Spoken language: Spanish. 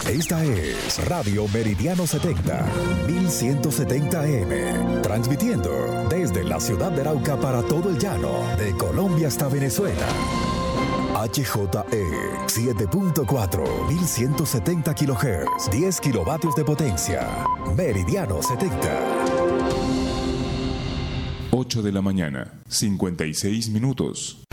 Esta es Radio Meridiano 70, 1170 AM, transmitiendo desde la ciudad de Arauca para todo el llano, de Colombia hasta Venezuela. HJE 7.4, 1170 kHz, 10 kilovatios de potencia. Meridiano 70. 8 de la mañana, 56 minutos.